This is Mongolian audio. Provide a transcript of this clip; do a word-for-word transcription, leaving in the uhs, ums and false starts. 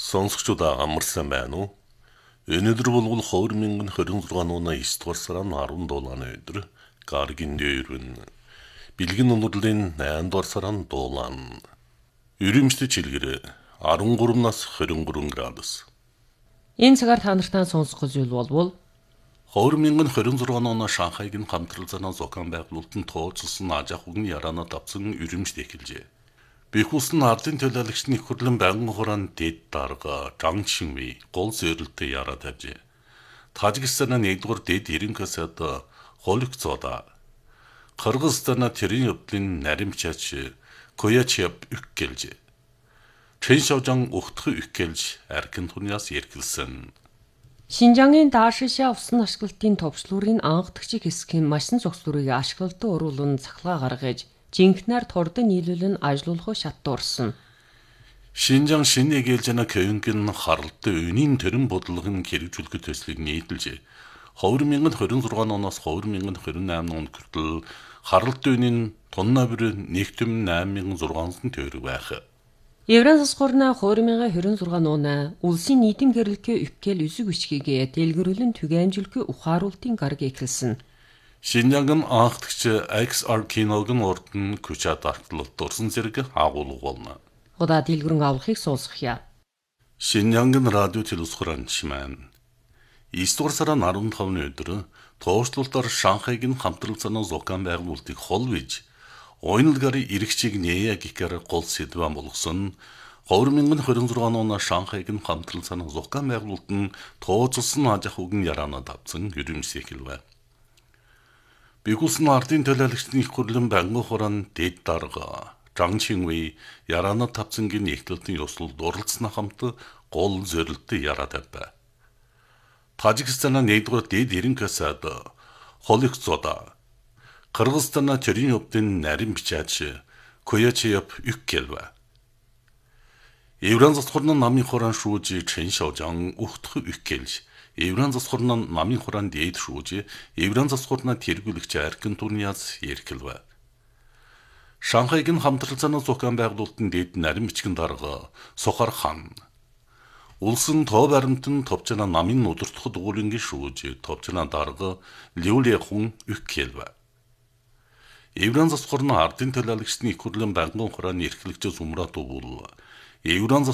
Сонсогчдоо амарсан байна уу? Өнөөдөр бол хоёр мянган хорин зургааны оны девять дугаар сарын арван дуулааны өдөр Гаргийн дээрвэн. Бэлгэн онцлогийн найман дугаар сарын дуулаан. Өрөмжтэй чилгэр арван гурав нас хорин гурван градус. Энэ цагаар та нартай сонсох зүйл болвол хоёр мянган хорин зургааны оны Шанхайг нь хамтрал занаа зохион байгуулалтанд тооцолсон аж ахуйн яраанад авсан өрөмжт эхэлжээ. Бэхүүлсэн ардын төлөөлөгчдийн их хурлын байнгын хураан дэд дарга Жан Шинвей гол зорилттой яраа тавьжээ. Тажикстаны нэгдүгээр дэд эренкасад холигцоода Кыргызстаны тэрийн явдлын наримчаач Коячев үккэлж Чэн Шаожан ухтх үккэлж аркин туниас яркэлсэн. Шинжаангийн Даашишаа усан ашиглалтын товчлуурын анхдагчиг хэсгийн машин цогцлуурыг ашиглалтад оруулан цахилгаан гаргаж жинхнээр тордон нийлүүлэн ажилуулах шат дуурсан. Шинжаан шинэ ээлжэна Кёнгэн харалтын үнийн төрөн бодлогын хэрэгжүүлэх төслийг нийтэлжээ. хоёр мянган хорин зургааны оноос хоёр мянган хорин найман онд хүртэл харалтын үнийн тонна бүр нэгдүм найман мянган зургаан төгрөг байх. Евран засгуурна хоёр мянган хорин зургааны оны улсын нийтэм гэрлэхээ үпкэл үсэг үчгийг дэлгэрүүлэн түгээмжлэхээ ухааруултын гараг эхэлсэн. Шинжаан анхдагч X R киногийн ордон күчат артлалт дурсан зэрэг агуулга болно. Удаа дэлгэрэн авахыг сонсгоё. Шинжаан радио телевизхоранч маань девять дугаар сарын арван тавны өдөр тооцоололтоор Шанхайг нь хамтрал занаа зохион байгуулалтыг хол биж ойнолгарын эрэгчийг нээя гихээр гол сэдвэн болгосон хоёр мянган хорин зургааны оны Шанхайг нь хамтрал занаа зохион байгуулалтанд тооцолсон аж ахуйн яраанад авсан өрөмж эхэлвэ. Бэхүүлсэн ардын төлөөлөгчдийн их хурлын байнгын хураан дэд дарга Жан Шинвей яраанад тавцангийн эхлэлтийн ёслолд оролцсоно хамт гол зорилттой яраа тавьв. Тажикстаны нэгдүгээр дэд эренкасад холигцоода Кыргызстаны тэрийн явдлын наримчаач Коячев үккэлв. Евран засгуурны намын хураан шүүж Чэн Шаожан ухтх үккэлж Евран засгуурны намын хураан дэд шүүж Евран засгуурны тэргүүлэгч аркин туниас яркэлв. Шанхайг нь хамтрал занаа зохион байгуулалтын дэд наримчгийн дарга Сохар хан улсын тоо баримтан товчна намын удирдах дугуулынгийн шүүж товчна дарга Лиуле хүн үккэлв. Евран засгуурны ардын төлөөлөгчдийн их хурлын байнгын хурааны эрхлэгч Зумрат бол Евран